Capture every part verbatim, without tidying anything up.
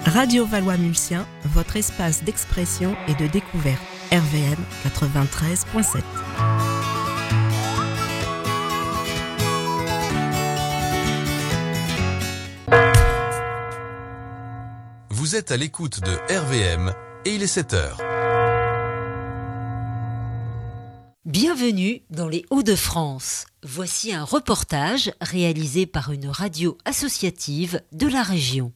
Radio Valois-Mulsien, votre espace d'expression et de découverte. R V M quatre-vingt-treize point sept. Vous êtes à l'écoute de R V M et il est sept heures. Bienvenue dans les Hauts-de-France. Voici un reportage réalisé par une radio associative de la région.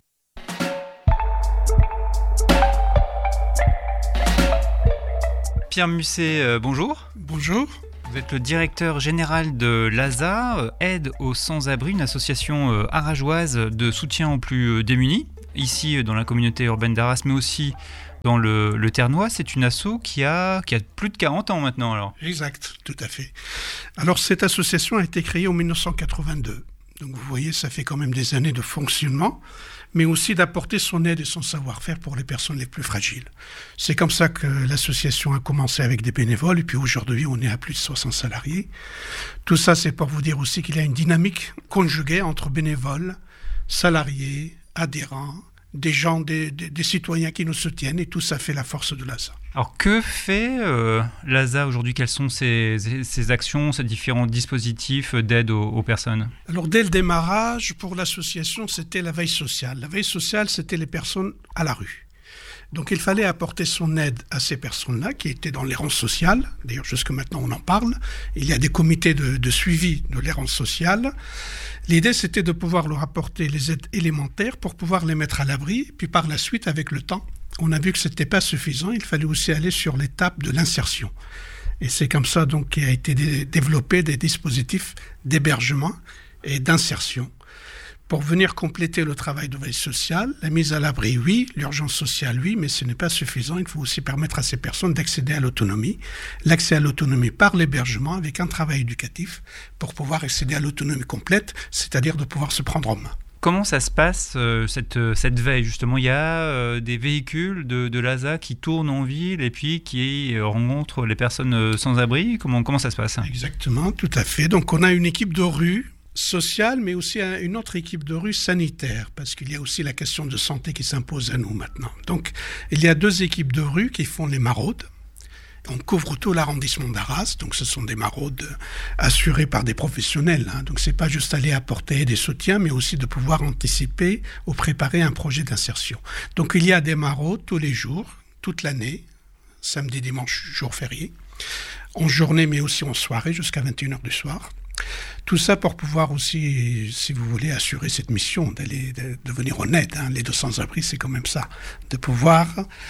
Pierre Musset, euh, bonjour. Bonjour. Vous êtes le directeur général de l'A S A, euh, Aide aux sans-abri, une association euh, arageoise de soutien aux plus euh, démunis, ici euh, dans la communauté urbaine d'Arras, mais aussi dans le, le Ternois. C'est une asso qui a, qui a plus de quarante ans maintenant. Alors. Exact, tout à fait. Alors cette association a été créée en dix-neuf cent quatre-vingt-deux. Donc vous voyez, ça fait quand même des années de fonctionnement, mais aussi d'apporter son aide et son savoir-faire pour les personnes les plus fragiles. C'est comme ça que l'association a commencé avec des bénévoles, et puis aujourd'hui on est à plus de soixante salariés. Tout ça, c'est pour vous dire aussi qu'il y a une dynamique conjuguée entre bénévoles, salariés, adhérents, des gens, des, des, des citoyens qui nous soutiennent, et tout ça fait la force de l'A S A. Alors que fait euh, l'A S A aujourd'hui? Quelles sont ses, ses actions, ses différents dispositifs d'aide aux, aux personnes? Alors dès le démarrage, pour l'association, c'était la veille sociale. La veille sociale, c'était les personnes à la rue. Donc il fallait apporter son aide à ces personnes-là qui étaient dans l'errance sociale. D'ailleurs, jusque maintenant, on en parle. Il y a des comités de, de suivi de l'errance sociale. L'idée, c'était de pouvoir leur apporter les aides élémentaires pour pouvoir les mettre à l'abri. Puis par la suite, avec le temps, on a vu que ce n'était pas suffisant. Il fallait aussi aller sur l'étape de l'insertion. Et c'est comme ça donc qu'il a été dé- développé des dispositifs d'hébergement et d'insertion pour venir compléter le travail de veille sociale. La mise à l'abri, oui. L'urgence sociale, oui. Mais ce n'est pas suffisant. Il faut aussi permettre à ces personnes d'accéder à l'autonomie. L'accès à l'autonomie par l'hébergement avec un travail éducatif pour pouvoir accéder à l'autonomie complète, c'est-à-dire de pouvoir se prendre en main. Comment ça se passe, euh, cette, cette veille, justement? Il y a euh, des véhicules de, de l'A S A qui tournent en ville et puis qui euh, rencontrent les personnes euh, sans-abri. Comment, comment ça se passe? Exactement, tout à fait. Donc on a une équipe de rue sociale, mais aussi une autre équipe de rue sanitaire, parce qu'il y a aussi la question de santé qui s'impose à nous maintenant. Donc il y a deux équipes de rue qui font les maraudes. On couvre tout l'arrondissement d'Arras, donc ce sont des maraudes assurées par des professionnels. Hein. Donc c'est pas juste aller apporter des soutiens, mais aussi de pouvoir anticiper ou préparer un projet d'insertion. Donc il y a des maraudes tous les jours, toute l'année, samedi, dimanche, jour férié, en journée mais aussi en soirée jusqu'à vingt et une heures du soir. Tout ça pour pouvoir aussi, si vous voulez, assurer cette mission d'aller de, de venir en aide. Hein. Les deux sans-abri, c'est quand même ça, de pouvoir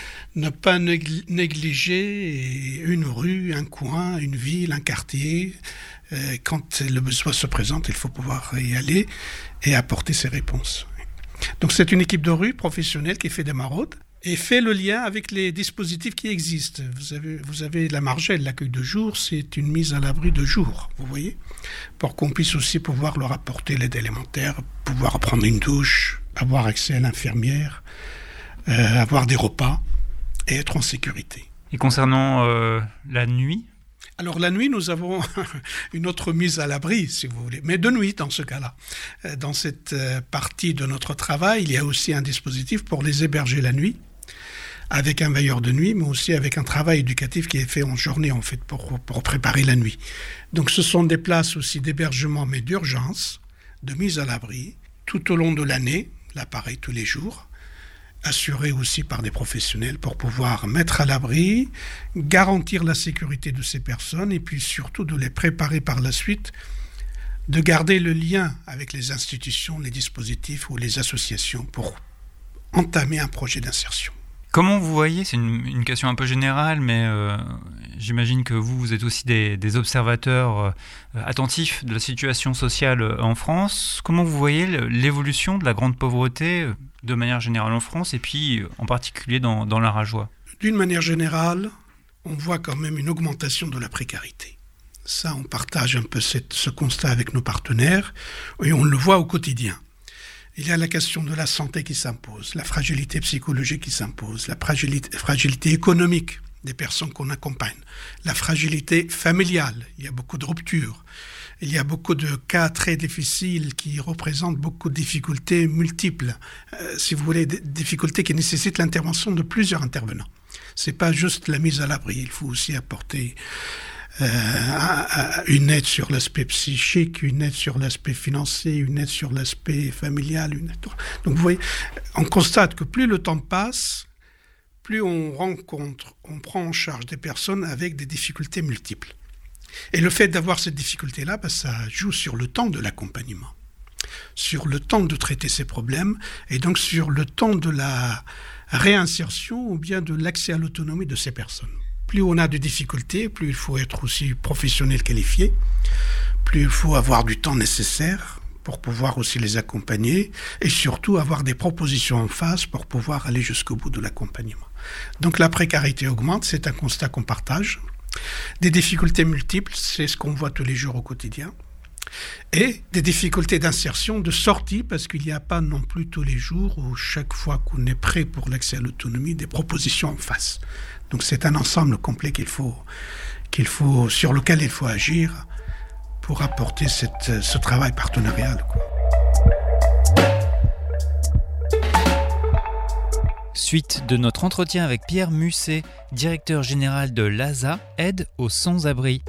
ne pas négliger une rue, un coin, une ville, un quartier. Euh, quand le besoin se présente, il faut pouvoir y aller et apporter ses réponses. Donc c'est une équipe de rue professionnelle qui fait des maraudes et fait le lien avec les dispositifs qui existent. Vous avez, vous avez la Margelle, l'accueil de jour, c'est une mise à l'abri de jour, vous voyez, pour qu'on puisse aussi pouvoir leur apporter l'aide élémentaire, pouvoir prendre une douche, avoir accès à l'infirmière, euh, avoir des repas et être en sécurité. Et concernant euh, la nuit? Alors la nuit, nous avons une autre mise à l'abri, si vous voulez, mais de nuit dans ce cas-là. Dans cette partie de notre travail, il y a aussi un dispositif pour les héberger la nuit, avec un veilleur de nuit, mais aussi avec un travail éducatif qui est fait en journée, en fait, pour, pour préparer la nuit. Donc ce sont des places aussi d'hébergement, mais d'urgence, de mise à l'abri, tout au long de l'année, là pareil tous les jours, assuré aussi par des professionnels pour pouvoir mettre à l'abri, garantir la sécurité de ces personnes et puis surtout de les préparer par la suite, de garder le lien avec les institutions, les dispositifs ou les associations pour entamer un projet d'insertion. Comment vous voyez, c'est une, une question un peu générale, mais euh, j'imagine que vous, vous êtes aussi des, des observateurs euh, attentifs de la situation sociale en France. Comment vous voyez l'évolution de la grande pauvreté euh, de manière générale en France et puis en particulier dans, dans l'Arageois? D'une manière générale, on voit quand même une augmentation de la précarité. Ça, on partage un peu cette, ce constat avec nos partenaires et on le voit au quotidien. Il y a la question de la santé qui s'impose, la fragilité psychologique qui s'impose, la fragilité, fragilité économique des personnes qu'on accompagne, la fragilité familiale, il y a beaucoup de ruptures, il y a beaucoup de cas très difficiles qui représentent beaucoup de difficultés multiples. Euh, si vous voulez, des difficultés qui nécessitent l'intervention de plusieurs intervenants. C'est pas juste la mise à l'abri, il faut aussi apporter euh, une aide sur l'aspect psychique, une aide sur l'aspect financier, une aide sur l'aspect familial. Une aide... Donc vous voyez, on constate que plus le temps passe, plus on rencontre, on prend en charge des personnes avec des difficultés multiples. Et le fait d'avoir cette difficulté-là, ben, ça joue sur le temps de l'accompagnement, sur le temps de traiter ces problèmes, et donc sur le temps de la réinsertion ou bien de l'accès à l'autonomie de ces personnes. Plus on a de difficultés, plus il faut être aussi professionnel qualifié, plus il faut avoir du temps nécessaire pour pouvoir aussi les accompagner, et surtout avoir des propositions en face pour pouvoir aller jusqu'au bout de l'accompagnement. Donc la précarité augmente, c'est un constat qu'on partage. Des difficultés multiples, c'est ce qu'on voit tous les jours au quotidien. Et des difficultés d'insertion, de sortie, parce qu'il n'y a pas non plus tous les jours ou chaque fois qu'on est prêt pour l'accès à l'autonomie, des propositions en face. Donc c'est un ensemble complet qu'il faut, qu'il faut, sur lequel il faut agir pour apporter cette, ce travail partenarial, quoi. Suite de notre entretien avec Pierre Musset, directeur général de l'A S A, aide aux sans-abri.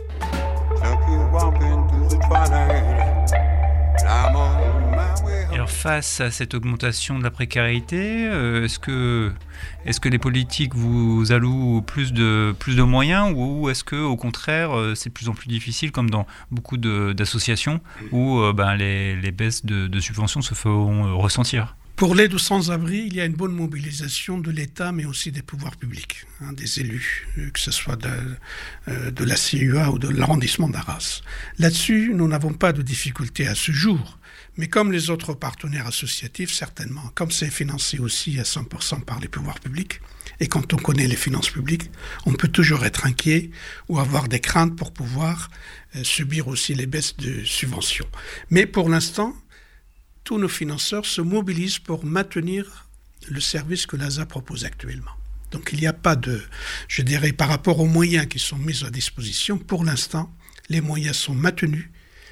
Alors face à cette augmentation de la précarité, euh, est-ce que, est-ce que les politiques vous allouent plus de, plus de moyens ou est-ce que au contraire c'est de plus en plus difficile comme dans beaucoup de, d'associations où euh, ben, les, les baisses de, de subventions se font euh, ressentir? Pour l'aide aux sans-abri, il y a une bonne mobilisation de l'État, mais aussi des pouvoirs publics, hein, des élus, que ce soit de, euh, de la C U A ou de l'arrondissement d'Arras. Là-dessus, nous n'avons pas de difficulté à ce jour, mais comme les autres partenaires associatifs, certainement, comme c'est financé aussi à cent pour cent par les pouvoirs publics, et quand on connaît les finances publiques, on peut toujours être inquiet ou avoir des craintes pour pouvoir euh, subir aussi les baisses de subventions. Mais pour l'instant, tous nos financeurs se mobilisent pour maintenir le service que l'A S A propose actuellement. Donc il n'y a pas de, je dirais, par rapport aux moyens qui sont mis à disposition, pour l'instant, les moyens sont maintenus.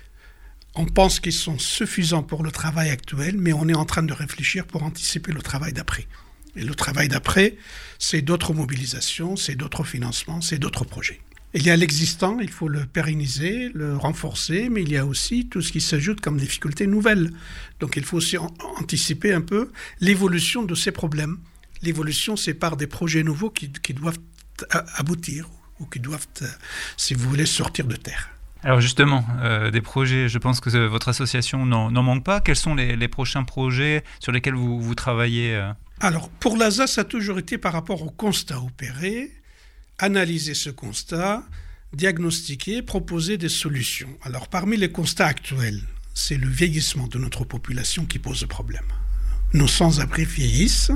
On pense qu'ils sont suffisants pour le travail actuel, mais on est en train de réfléchir pour anticiper le travail d'après. Et le travail d'après, c'est d'autres mobilisations, c'est d'autres financements, c'est d'autres projets. Il y a l'existant, il faut le pérenniser, le renforcer, mais il y a aussi tout ce qui s'ajoute comme difficultés nouvelles. Donc il faut aussi an- anticiper un peu l'évolution de ces problèmes. L'évolution, c'est par des projets nouveaux qui, qui doivent aboutir ou qui doivent, si vous voulez, sortir de terre. Alors justement, euh, des projets, je pense que votre association n'en, n'en manque pas. Quels sont les, les prochains projets sur lesquels vous, vous travaillez euh... Alors, pour l'A S A, ça a toujours été par rapport au constat opéré, analyser ce constat, diagnostiquer, proposer des solutions. Alors, parmi les constats actuels, c'est le vieillissement de notre population qui pose problème. Nos sans-abri vieillissent,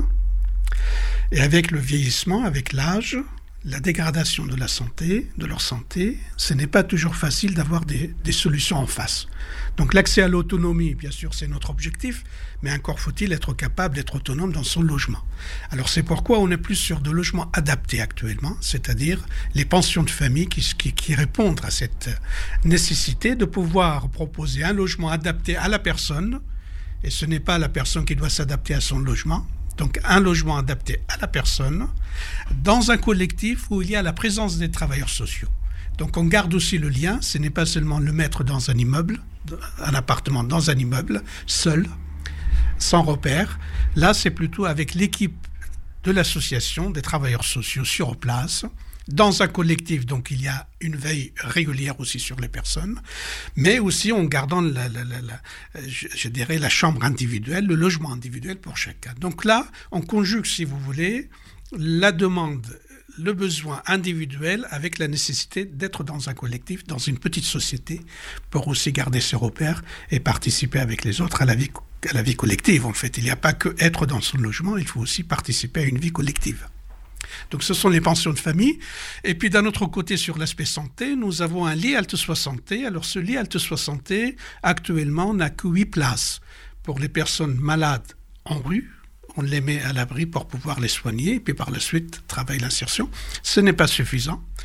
et avec le vieillissement, avec l'âge, la dégradation de la santé, de leur santé, ce n'est pas toujours facile d'avoir des, des solutions en face. Donc l'accès à l'autonomie, bien sûr, c'est notre objectif, mais encore faut-il être capable d'être autonome dans son logement. Alors c'est pourquoi on est plus sur de logements adaptés actuellement, c'est-à-dire les pensions de famille qui, qui, qui répondent à cette nécessité de pouvoir proposer un logement adapté à la personne, et ce n'est pas la personne qui doit s'adapter à son logement. Donc un logement adapté à la personne, dans un collectif où il y a la présence des travailleurs sociaux. Donc on garde aussi le lien, ce n'est pas seulement le mettre dans un immeuble, un appartement dans un immeuble, seul, sans repère. Là, c'est plutôt avec l'équipe de l'association des travailleurs sociaux sur place, dans un collectif, donc il y a une veille régulière aussi sur les personnes, mais aussi en gardant, la, la, la, la, je, je dirais, la chambre individuelle, le logement individuel pour chacun. Donc là, on conjugue, si vous voulez, la demande, le besoin individuel avec la nécessité d'être dans un collectif, dans une petite société, pour aussi garder ses repères et participer avec les autres à la vie, à la vie collective. En fait, il n'y a pas que être dans son logement, il faut aussi participer à une vie collective. Donc ce sont les pensions de famille. Et puis d'un autre côté, sur l'aspect santé, nous avons un lit Halte soixante. Alors ce lit Halte soixante, actuellement, n'a que huit places pour les personnes malades en rue. On les met à l'abri pour pouvoir les soigner, et puis par la suite, travailler l'insertion. Ce n'est pas suffisant.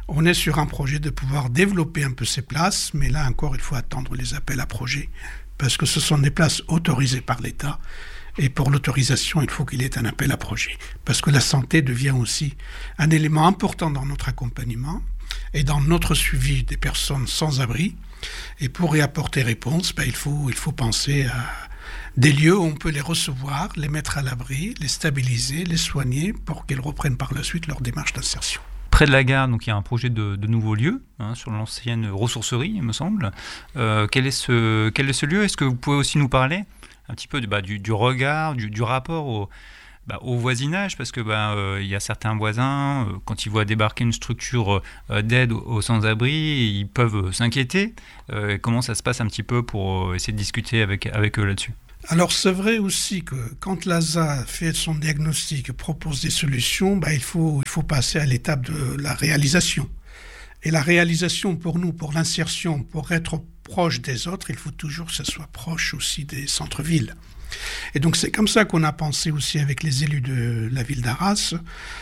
On est sur un projet de pouvoir développer un peu ces places, mais là encore, il faut attendre les appels à projets, parce que ce sont des places autorisées par l'État, et pour l'autorisation, il faut qu'il y ait un appel à projet, parce que la santé devient aussi un élément important dans notre accompagnement et dans notre suivi des personnes sans abri. Et pour y apporter réponse, ben, il faut, il faut penser à des lieux où on peut les recevoir, les mettre à l'abri, les stabiliser, les soigner pour qu'ils reprennent par la suite leur démarche d'insertion. Près de la gare, donc il y a un projet de, de nouveau lieu, hein, sur l'ancienne ressourcerie, il me semble. Euh, quel est ce, quel est ce lieu ? Est-ce que vous pouvez aussi nous parler un petit peu de, bah, du, du regard, du, du rapport au, bah, au voisinage ? Parce que bah, euh, il y a certains voisins, euh, quand ils voient débarquer une structure euh, d'aide aux, aux sans-abri, ils peuvent euh, s'inquiéter. Euh, comment ça se passe un petit peu pour euh, essayer de discuter avec, avec eux là-dessus ? Alors c'est vrai aussi que quand l'A S A fait son diagnostic et propose des solutions, bah, il faut, il faut passer à l'étape de la réalisation. Et la réalisation pour nous, pour l'insertion, pour être proche des autres, il faut toujours que ça soit proche aussi des centres-villes. Et donc c'est comme ça qu'on a pensé aussi avec les élus de la ville d'Arras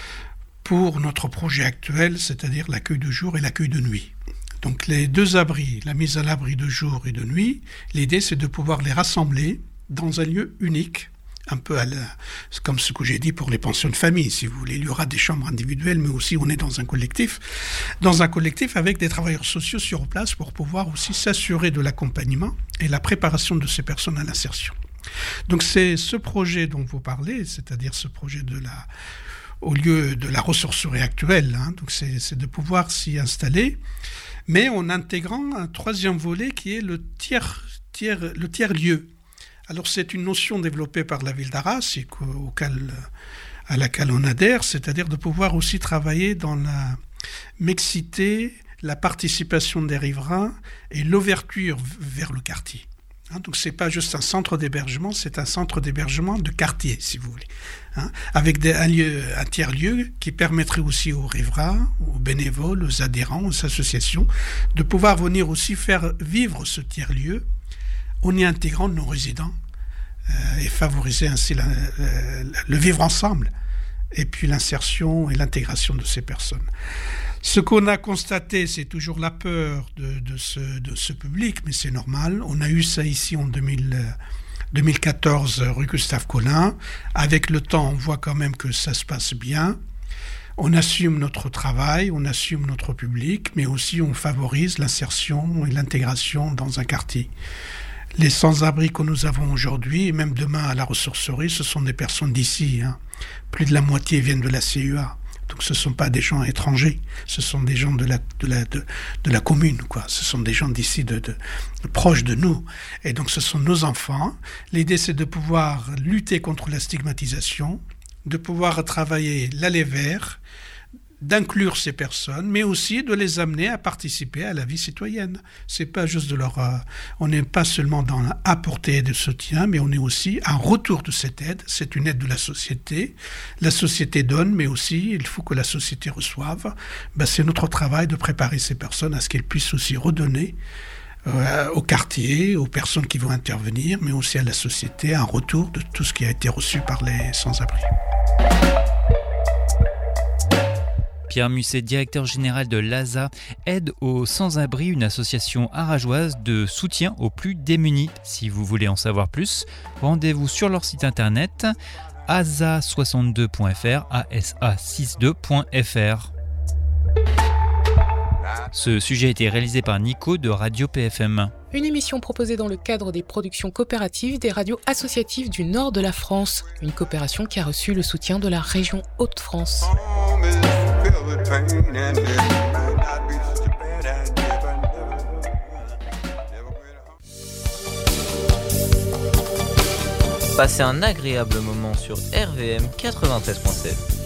pour notre projet actuel, c'est-à-dire l'accueil de jour et l'accueil de nuit. Donc les deux abris, la mise à l'abri de jour et de nuit, l'idée c'est de pouvoir les rassembler dans un lieu unique, un peu à la, comme ce que j'ai dit pour les pensions de famille, si vous voulez. Il y aura des chambres individuelles, mais aussi on est dans un collectif, dans un collectif avec des travailleurs sociaux sur place pour pouvoir aussi s'assurer de l'accompagnement et la préparation de ces personnes à l'insertion. Donc c'est ce projet dont vous parlez, c'est-à-dire ce projet de la, au lieu de la ressourcerie actuelle, hein, donc c'est, c'est de pouvoir s'y installer, mais en intégrant un troisième volet qui est le tiers, tiers, le tiers-lieu. Alors c'est une notion développée par la ville d'Arras et auquel, à laquelle on adhère, c'est-à-dire de pouvoir aussi travailler dans la mixité, la participation des riverains et l'ouverture vers le quartier. Hein, donc c'est pas juste un centre d'hébergement, c'est un centre d'hébergement de quartier, si vous voulez. Hein, avec des, un, lieu, un tiers-lieu qui permettrait aussi aux riverains, aux bénévoles, aux adhérents, aux associations, de pouvoir venir aussi faire vivre ce tiers-lieu en y intégrant nos résidents euh, et favoriser ainsi la, la, le vivre ensemble et puis l'insertion et l'intégration de ces personnes. Ce qu'on a constaté, c'est toujours la peur de, de, ce, de ce public, mais c'est normal. On a eu ça ici en deux mille, deux mille quatorze, rue Gustave Collin. Avec le temps, on voit quand même que ça se passe bien. On assume notre travail, on assume notre public, mais aussi on favorise l'insertion et l'intégration dans un quartier. Les sans-abri que nous avons aujourd'hui, et même demain à la ressourcerie, ce sont des personnes d'ici. Hein. Plus de la moitié viennent de la C U A. Donc ce ne sont pas des gens étrangers, ce sont des gens de la, de la, de, de la commune, quoi. Ce sont des gens d'ici, de, de, de, proches de nous. Et donc ce sont nos enfants. L'idée, c'est de pouvoir lutter contre la stigmatisation, de pouvoir travailler l'aller vers, d'inclure ces personnes, mais aussi de les amener à participer à la vie citoyenne. C'est pas juste de leur... Euh, on n'est pas seulement dans l'apporter de soutien, mais on est aussi un retour de cette aide. C'est une aide de la société. La société donne, mais aussi il faut que la société reçoive. Ben, c'est notre travail de préparer ces personnes à ce qu'elles puissent aussi redonner euh, au quartier, aux personnes qui vont intervenir, mais aussi à la société, un retour de tout ce qui a été reçu par les sans-abri. Pierre Musset, directeur général de l'A S A, aide aux sans-abri, une association arageoise de soutien aux plus démunis. Si vous voulez en savoir plus, rendez-vous sur leur site internet a s a soixante-deux point f r, a s a soixante-deux point f r. Ce sujet a été réalisé par Nico de Radio P F M. Une émission proposée dans le cadre des productions coopératives des radios associatives du nord de la France. Une coopération qui a reçu le soutien de la région Hauts-de-France. Passez un agréable moment sur R V M quatre-vingt-treize point sept.